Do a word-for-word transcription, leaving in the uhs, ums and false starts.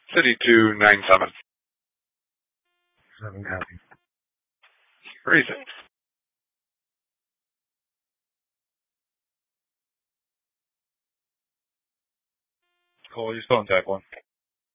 City two nine seven. Seven copy. Reason. Cool, you're still in type one.